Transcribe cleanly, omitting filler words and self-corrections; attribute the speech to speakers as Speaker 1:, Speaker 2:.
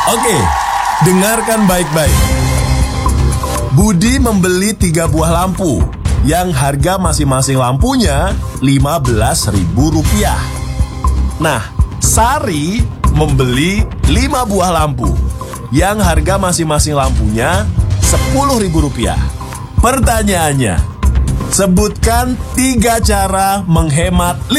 Speaker 1: Oke, dengarkan baik-baik. Budi membeli 3 buah lampu yang harga masing-masing lampunya Rp15.000. Nah, Sari membeli 5 buah lampu yang harga masing-masing lampunya Rp10.000. Pertanyaannya, sebutkan 3 cara menghemat